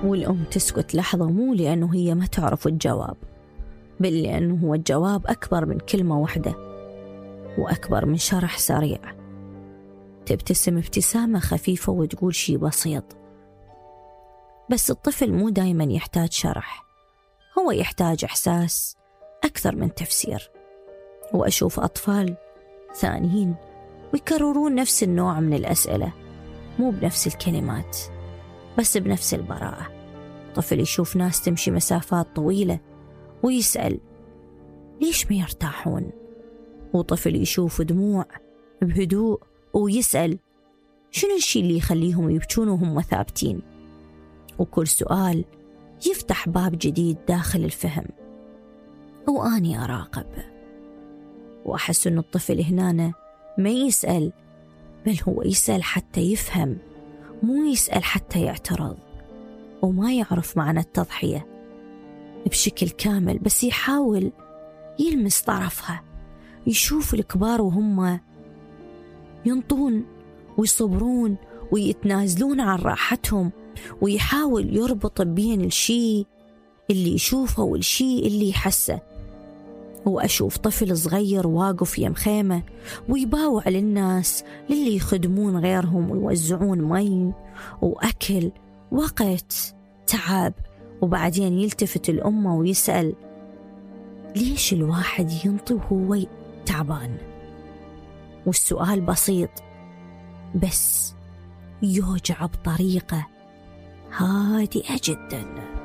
والأم تسكت لحظة، مو لأنه هي ما تعرف الجواب، بل لأنه هو الجواب أكبر من كلمة واحدة وأكبر من شرح سريع. تبتسم ابتسامة خفيفة وتقول شي بسيط، بس الطفل مو دايما يحتاج شرح، هو يحتاج إحساس أكثر من تفسير. وأشوف أطفال ثانيين ويكررون نفس النوع من الأسئلة، مو بنفس الكلمات بس بنفس البراءة. طفل يشوف ناس تمشي مسافات طويلة ويسأل ليش ما يرتاحون، وطفل يشوف دموع بهدوء ويسأل شنو الشيء اللي يخليهم يبكون وهم ثابتين. وكل سؤال يفتح باب جديد داخل الفهم. وأني أراقب وأحس أن الطفل هنا ما يسأل، بل هو يسأل حتى يفهم، مو يسأل حتى يعترض. وما يعرف معنى التضحية بشكل كامل، بس يحاول يلمس طرفها، يشوف الكبار وهم ينطون ويصبرون ويتنازلون عن راحتهم، ويحاول يربط بين الشيء اللي يشوفه والشيء اللي يحسه. وأشوف طفل صغير واقف يم خيمة ويباوع للناس، للي يخدمون غيرهم ويوزعون مي وأكل، وقت تعب. وبعدين يلتفت الأمة ويسأل ليش الواحد ينطي وهو تعبان؟ والسؤال بسيط بس يوجع بطريقة هادئة جداً.